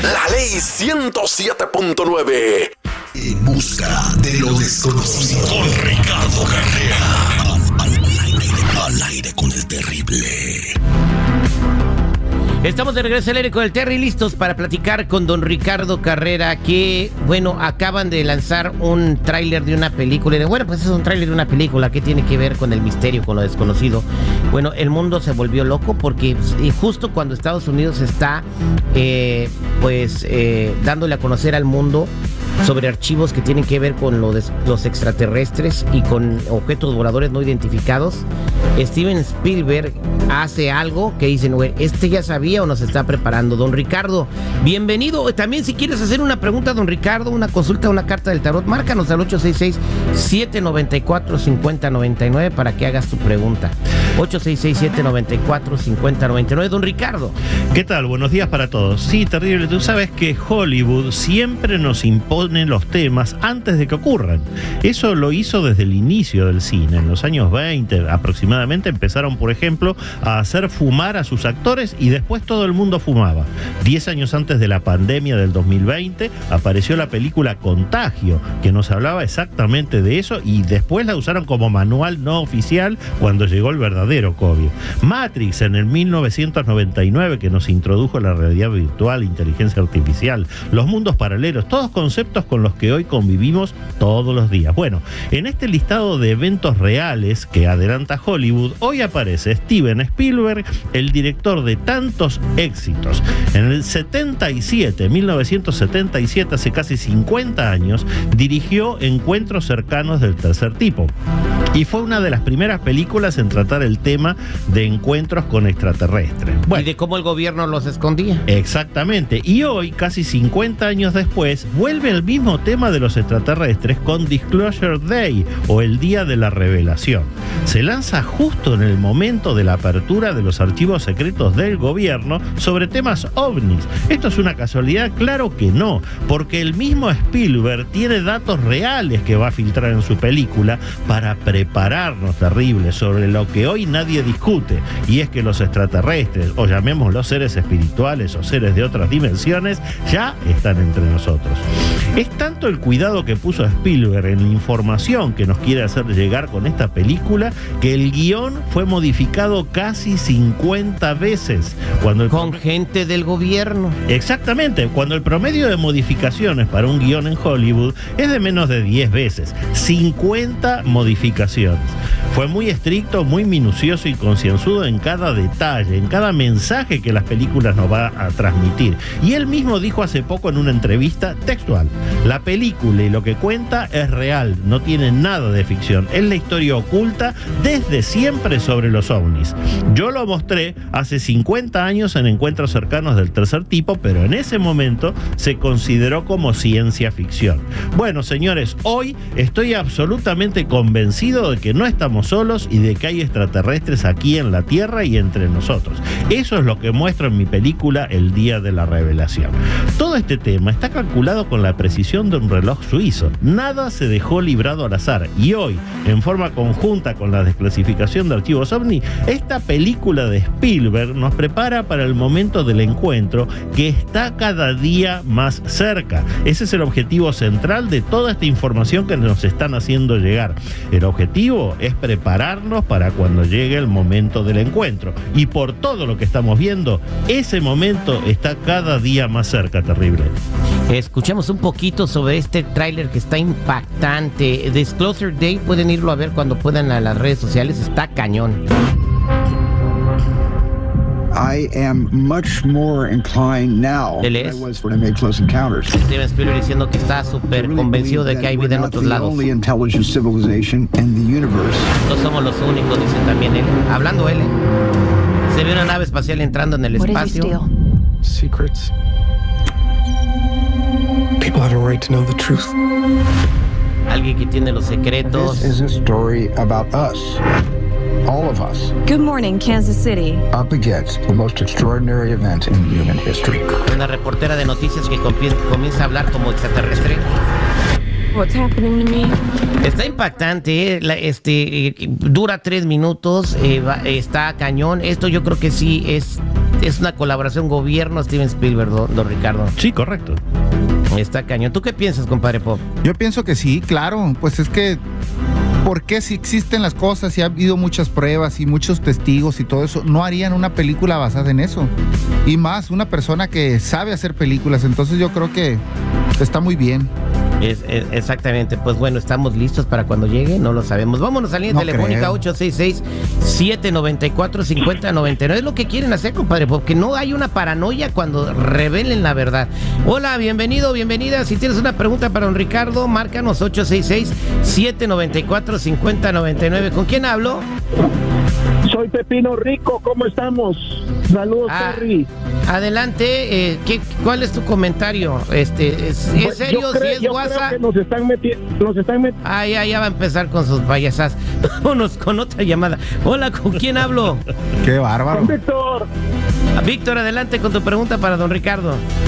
La ley 107.9. En busca de lo desconocido. Con Ricardo Carrera. Al aire con el terrible. Estamos de regreso al aire con el Terry, listos para platicar con don Ricardo Carrera, que, bueno, acaban de lanzar un tráiler de una película. Bueno, pues es un tráiler de una película que tiene que ver con el misterio, con lo desconocido. Bueno, el mundo se volvió loco porque justo cuando Estados Unidos está, dándole a conocer al mundo sobre archivos que tienen que ver con los extraterrestres y con objetos voladores no identificados, Steven Spielberg hace algo que dicen, güey, ¿este ya sabía o nos está preparando? Don Ricardo, bienvenido. También si quieres hacer una pregunta, don Ricardo, una consulta, una carta del tarot, márcanos al 866-794-5099 para que hagas tu pregunta. 866-794-5099. Don Ricardo. ¿Qué tal? Buenos días para todos. Sí, terrible. Tú sabes que Hollywood siempre nos impone los temas antes de que ocurran. Eso lo hizo desde el inicio del cine. En los años 20 aproximadamente empezaron, por ejemplo, a hacer fumar a sus actores y después todo el mundo fumaba. 10 años antes de la pandemia del 2020 apareció la película Contagio, que nos hablaba exactamente de eso, y después la usaron como manual no oficial cuando llegó el verdadero COVID. Matrix en el 1999, que nos introdujo la realidad virtual, inteligencia artificial, los mundos paralelos, todos conceptos con los que hoy convivimos todos los días. Bueno, en este listado de eventos reales que adelanta Hollywood, hoy aparece Steven Spielberg, el director de tantos éxitos. En el 1977, hace casi 50 años, dirigió Encuentros cercanos del tercer tipo. Y fue una de las primeras películas en tratar el tema de encuentros con extraterrestres. Bueno, y de cómo el gobierno los escondía. Exactamente. Y hoy, casi 50 años después, vuelve el mismo tema de los extraterrestres con Disclosure Day, o el Día de la Revelación. Se lanza justo en el momento de la apertura de los archivos secretos del gobierno sobre temas ovnis. ¿Esto es una casualidad? Claro que no, porque el mismo Spielberg tiene datos reales que va a filtrar en su película para prepararnos, terrible, sobre lo que hoy nadie discute, y es que los extraterrestres, o llamémoslos seres espirituales o seres de otras dimensiones, ya están entre nosotros. Es tanto el cuidado que puso Spielberg en la información que nos quiere hacer llegar con esta película, que el guión fue modificado casi 50 veces. Con gente del gobierno. Exactamente, cuando el promedio de modificaciones para un guión en Hollywood es de menos de 10 veces, 50 modificaciones. Fue muy estricto, muy minucioso y concienzudo en cada detalle, en cada mensaje que las películas nos va a transmitir. Y él mismo dijo hace poco en una entrevista textual: la película y lo que cuenta es real, no tiene nada de ficción. Es la historia oculta desde siempre sobre los ovnis. Yo lo mostré hace 50 años en Encuentros cercanos del tercer tipo, pero en ese momento se consideró como ciencia ficción. Bueno, señores, hoy estoy absolutamente convencido de que no estamos solos y de que hay extraterrestres aquí en la Tierra y entre nosotros. Eso es lo que muestro en mi película El Día de la Revelación. Todo este tema está calculado con la precisión de un reloj suizo. Nada se dejó librado al azar, y hoy, en forma conjunta con la desclasificación de archivos OVNI, esta película de Spielberg nos prepara para el momento del encuentro, que está cada día más cerca. Ese es el objetivo central de toda esta información que nos están haciendo llegar. El objetivo es prepararnos para cuando llegue el momento del encuentro, y por todo lo que estamos viendo, ese momento está cada día más cerca, terrible. Escuchemos un poquito sobre este tráiler que está impactante. Disclosure Day, pueden irlo a ver cuando puedan a las redes sociales, está cañón. I am much more inclined now than I was when I made Close Encounters. Steven Spielberg diciendo que está súper convencido de que hay vida en otros lados. No somos los únicos, dice también él. Hablando él, se ve una nave espacial entrando en el espacio. Secrets. People have a right to know the truth. Alguien que tiene los secretos. This is a story about us. All of us. Good morning, Kansas City. Up against the most extraordinary event in human history. Una reportera de noticias que comienza a hablar como extraterrestre. what's happening to me. Está impactante, dura 3 minutos, está cañón. Esto yo creo que sí es una colaboración gobierno-Steven Spielberg, don Ricardo. Sí, correcto. Está cañón. ¿Tú qué piensas, compadre Pop? Yo pienso que sí, claro. Pues es que, ¿por qué si existen las cosas y ha habido muchas pruebas y muchos testigos y todo eso, no harían una película basada en eso? Y más, una persona que sabe hacer películas. Entonces yo creo que está muy bien. Exactamente, pues bueno, estamos listos para cuando llegue, no lo sabemos. Vámonos a la línea telefónica 866-794-5099. Es lo que quieren hacer, compadre, porque no hay una paranoia cuando revelen la verdad. Hola, bienvenido, bienvenida. Si tienes una pregunta para don Ricardo, márcanos 866-794-5099. ¿Con quién hablo? Soy Pepino Rico, ¿cómo estamos? Saludos, Terry. Adelante, ¿cuál es tu comentario? ¿Es serio? ¿Si es WhatsApp? Creo que nos están metiendo. Ya va a empezar con sus payasas. Vámonos con otra llamada. Hola, ¿con quién hablo? ¡Qué bárbaro! Con Víctor. Víctor, adelante con tu pregunta para don Ricardo.